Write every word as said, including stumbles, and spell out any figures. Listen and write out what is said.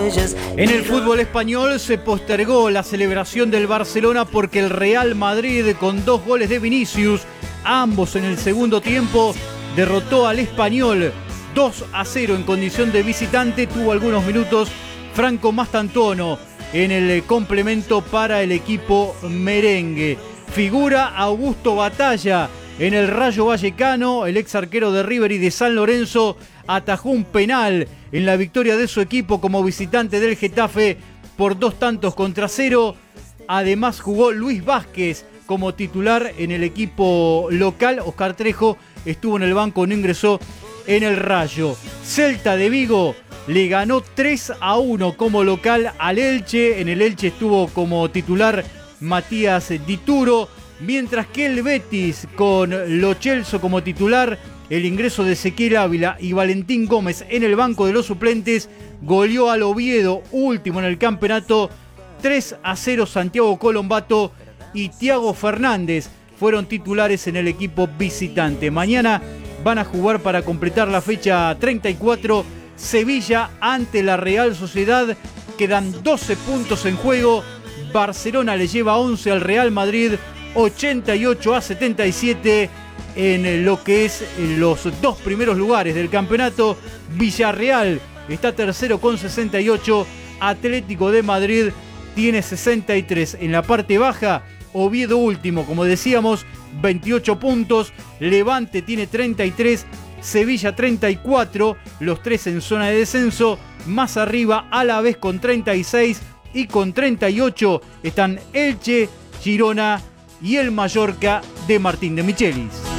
huellas. En el fútbol español se postergó la celebración del Barcelona porque el Real Madrid, con dos goles de Vinicius, ambos en el segundo tiempo, derrotó al Español dos a cero en condición de visitante. Tuvo algunos minutos Franco Mastantuono en el complemento para el equipo merengue. Figura Augusto Batalla en el Rayo Vallecano. El ex arquero de River y de San Lorenzo atajó un penal en la victoria de su equipo como visitante del Getafe por dos tantos contra cero. Además jugó Luis Vázquez como titular en el equipo local. Oscar Trejo estuvo en el banco, no ingresó en el Rayo. Celta de Vigo le ganó tres a uno como local al Elche. En el Elche estuvo como titular Matías Dituro, mientras que el Betis con Lo Celso como titular, el ingreso de Ezequiel Ávila y Valentín Gómez en el banco de los suplentes, goleó al Oviedo, último en el campeonato, tres a cero. Santiago Colombato y Thiago Fernández fueron titulares en el equipo visitante. Mañana van a jugar para completar la fecha treinta y cuatro Sevilla ante la Real Sociedad. Quedan doce puntos en juego. Barcelona le lleva once al Real Madrid, ochenta y ocho a setenta y siete en lo que es los dos primeros lugares del campeonato. Villarreal está tercero con sesenta y ocho, Atlético de Madrid tiene sesenta y tres. En la parte baja, Oviedo último, como decíamos, veintiocho puntos, Levante tiene treinta y tres, Sevilla treinta y cuatro, los tres en zona de descenso. Más arriba, Alavés con treinta y seis y con treinta y ocho están Elche, Girona y el Mallorca de Martín de Michelis.